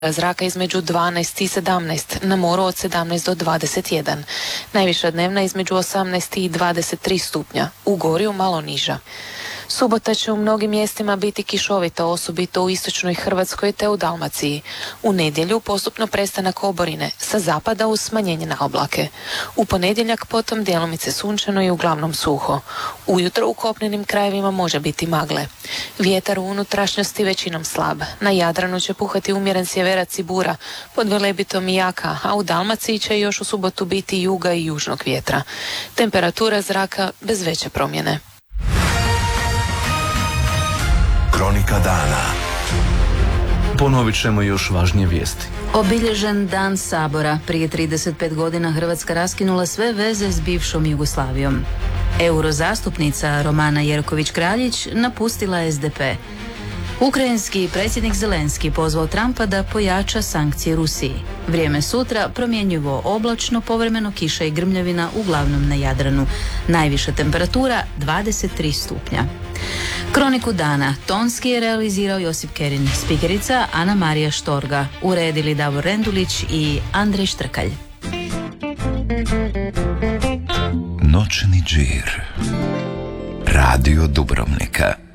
zraka između 12 i 17, na moru od 17 do 21. Najviša dnevna između 18 i 23 stupnja, u Gorju malo niža. Subota će u mnogim mjestima biti kišovita, osobito u istočnoj Hrvatskoj te u Dalmaciji. U nedjelju postupno prestanak oborine, sa zapada uz smanjenje na oblake. U ponedjeljak potom djelomice sunčano i uglavnom suho. Ujutro u kopnenim krajevima može biti magle. Vjetar u unutrašnjosti većinom slab. Na Jadranu će puhati umjeren sjeverac i bura, pod Velebitom i jaka, a u Dalmaciji će još u subotu biti juga i južnog vjetra. Temperatura zraka bez veće promjene. Kronika dana. Ponovit ćemo još važnije vijesti. Obilježen Dan Sabora. Prije 35 godina Hrvatska raskinula sve veze s bivšom Jugoslavijom. Eurozastupnica Romana Jerković-Kraljić napustila SDP. Ukrajinski predsjednik Zelenski pozvao Trumpa da pojača sankcije Rusiji. Vrijeme sutra promjenjivo oblačno, povremeno kiša i grmljavina, uglavnom na Jadranu. Najviša temperatura 23 stupnja. Kroniku dana tonski je realizirao Josip Kerin, spikerica Ana Marija Štorga, uredili Davor Rendulić i Andrej Štrkalj. Noćni džir. Radio Dubrovnika.